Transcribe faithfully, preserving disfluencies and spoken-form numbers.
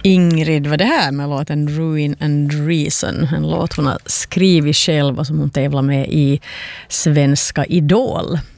Ingrid, vad det här med låten Ruin and Reason, en låt hon har skrivit själv och som hon tävlar med i Svenska Idol.